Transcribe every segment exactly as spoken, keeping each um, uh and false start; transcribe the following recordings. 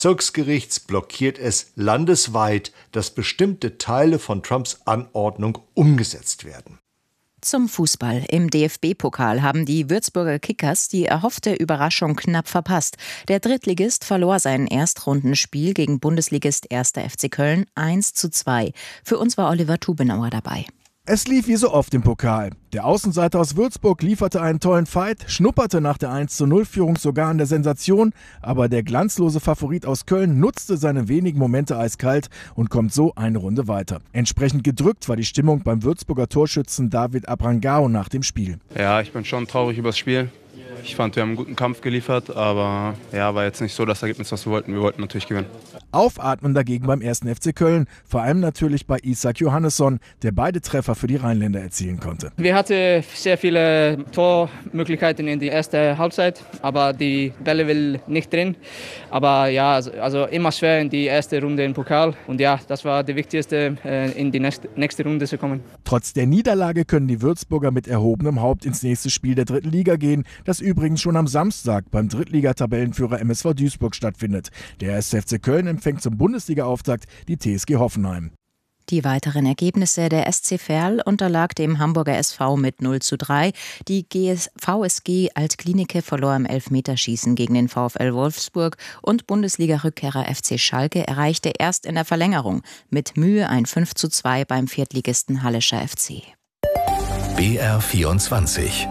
Bezirksgerichts blockiert es landesweit, dass bestimmte Teile von Trumps Anordnung umgesetzt werden. Zum Fußball. Im D F B-Pokal haben die Würzburger Kickers die erhoffte Überraschung knapp verpasst. Der Drittligist verlor sein Erstrundenspiel gegen Bundesligist erster F C Köln eins zu zwei. Für uns war Oliver Tubenauer dabei. Es lief wie so oft im Pokal. Der Außenseiter aus Würzburg lieferte einen tollen Fight, schnupperte nach der eins zu null Führung sogar an der Sensation, aber der glanzlose Favorit aus Köln nutzte seine wenigen Momente eiskalt und kommt so eine Runde weiter. Entsprechend gedrückt war die Stimmung beim Würzburger Torschützen David Abrangao nach dem Spiel. Ja, ich bin schon traurig über das Spiel. Ich fand, wir haben einen guten Kampf geliefert, aber ja, war jetzt nicht so das Ergebnis, was wir wollten. Wir wollten natürlich gewinnen. Aufatmen dagegen beim ersten F C Köln, vor allem natürlich bei Isak Johannesson, der beide Treffer für die Rheinländer erzielen konnte. Wir hatten sehr viele Tormöglichkeiten in der ersten Halbzeit, aber die Bälle will nicht drin. Aber ja, also immer schwer in die erste Runde im Pokal. Und ja, das war die wichtigste, in die nächste Runde zu kommen. Trotz der Niederlage können die Würzburger mit erhobenem Haupt ins nächste Spiel der dritten Liga gehen, das übrigens schon am Samstag beim Drittligatabellenführer M S V Duisburg stattfindet. Der erste F C Köln empfängt zum Bundesliga-Auftakt die T S G Hoffenheim. Die weiteren Ergebnisse: Der S C Verl unterlag dem Hamburger S V mit null zu drei. Die V S G Altklinike verlor im Elfmeterschießen gegen den VfL Wolfsburg und Bundesliga-Rückkehrer F C Schalke erreichte erst in der Verlängerung mit Mühe ein fünf zu zwei beim Viertligisten Hallischer F C. B R vierundzwanzig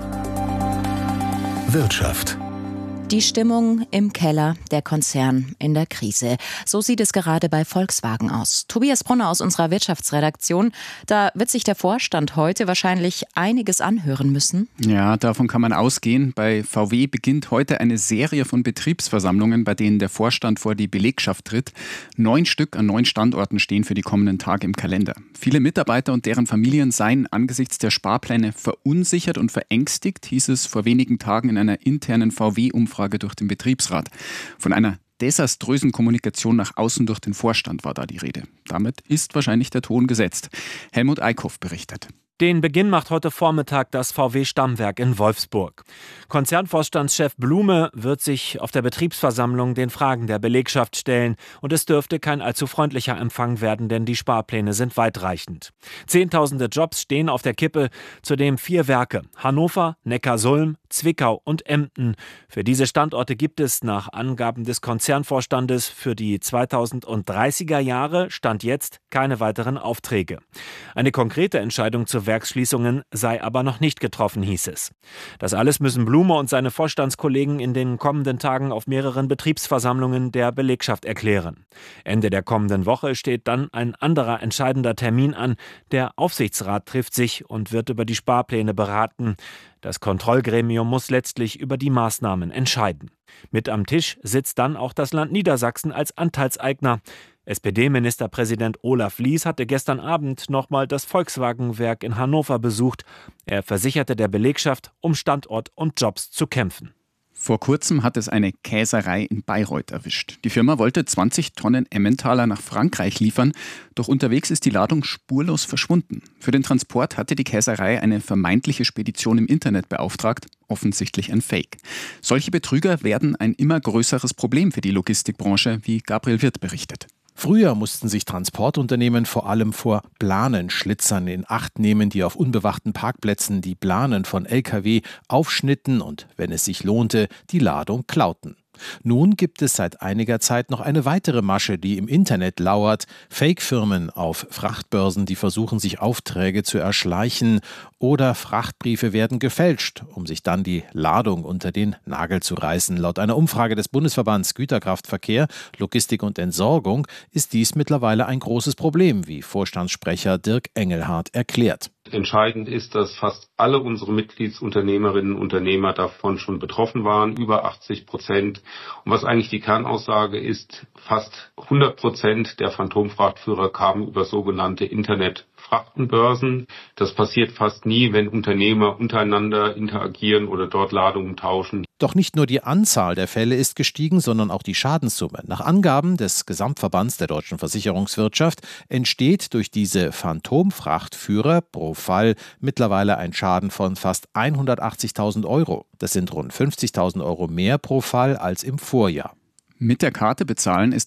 Wirtschaft. Die Stimmung im Keller, der Konzern in der Krise. So sieht es gerade bei Volkswagen aus. Tobias Brunner aus unserer Wirtschaftsredaktion. Da wird sich der Vorstand heute wahrscheinlich einiges anhören müssen. Ja, davon kann man ausgehen. Bei V W beginnt heute eine Serie von Betriebsversammlungen, bei denen der Vorstand vor die Belegschaft tritt. Neun Stück an neun Standorten stehen für die kommenden Tage im Kalender. Viele Mitarbeiter und deren Familien seien angesichts der Sparpläne verunsichert und verängstigt, hieß es vor wenigen Tagen in einer internen V W-Umfrage durch den Betriebsrat. Von einer desaströsen Kommunikation nach außen durch den Vorstand war da die Rede. Damit ist wahrscheinlich der Ton gesetzt. Helmut Eickhoff berichtet. Den Beginn macht heute Vormittag das V W-Stammwerk in Wolfsburg. Konzernvorstandschef Blume wird sich auf der Betriebsversammlung den Fragen der Belegschaft stellen. Und es dürfte kein allzu freundlicher Empfang werden, denn die Sparpläne sind weitreichend. Zehntausende Jobs stehen auf der Kippe, zudem vier Werke: Hannover, Neckarsulm, Zwickau und Emden. Für diese Standorte gibt es nach Angaben des Konzernvorstandes für die zweitausenddreißiger Jahre Stand jetzt keine weiteren Aufträge. Eine konkrete Entscheidung zur Werksschließungen sei aber noch nicht getroffen, hieß es. Das alles müssen Blume und seine Vorstandskollegen in den kommenden Tagen auf mehreren Betriebsversammlungen der Belegschaft erklären. Ende der kommenden Woche steht dann ein anderer entscheidender Termin an. Der Aufsichtsrat trifft sich und wird über die Sparpläne beraten. Das Kontrollgremium muss letztlich über die Maßnahmen entscheiden. Mit am Tisch sitzt dann auch das Land Niedersachsen als Anteilseigner. S P D-Ministerpräsident Olaf Lies hatte gestern Abend nochmal das Volkswagenwerk in Hannover besucht. Er versicherte der Belegschaft, um Standort und Jobs zu kämpfen. Vor kurzem hat es eine Käserei in Bayreuth erwischt. Die Firma wollte zwanzig Tonnen Emmentaler nach Frankreich liefern, doch unterwegs ist die Ladung spurlos verschwunden. Für den Transport hatte die Käserei eine vermeintliche Spedition im Internet beauftragt, offensichtlich ein Fake. Solche Betrüger werden ein immer größeres Problem für die Logistikbranche, wie Gabriel Wirth berichtet. Früher mussten sich Transportunternehmen vor allem vor Planenschlitzern in Acht nehmen, die auf unbewachten Parkplätzen die Planen von L K W aufschnitten und, wenn es sich lohnte, die Ladung klauten. Nun gibt es seit einiger Zeit noch eine weitere Masche, die im Internet lauert. Fake-Firmen auf Frachtbörsen, die versuchen, sich Aufträge zu erschleichen, oder Frachtbriefe werden gefälscht, um sich dann die Ladung unter den Nagel zu reißen. Laut einer Umfrage des Bundesverbands Güterkraftverkehr, Logistik und Entsorgung ist dies mittlerweile ein großes Problem, wie Vorstandssprecher Dirk Engelhardt erklärt. Entscheidend ist, dass fast alle unsere Mitgliedsunternehmerinnen und Unternehmer davon schon betroffen waren, über achtzig Prozent. Und was eigentlich die Kernaussage ist, fast hundert Prozent der Phantomfrachtführer kamen über sogenannte Internetfrachtenbörsen. Das passiert fast nie, wenn Unternehmer untereinander interagieren oder dort Ladungen tauschen. Doch nicht nur die Anzahl der Fälle ist gestiegen, sondern auch die Schadenssumme. Nach Angaben des Gesamtverbands der deutschen Versicherungswirtschaft entsteht durch diese Phantomfrachtführer pro Fall mittlerweile ein Schaden von fast hundertachtzigtausend Euro. Das sind rund fünfzigtausend Euro mehr pro Fall als im Vorjahr. Mit der Karte bezahlen ist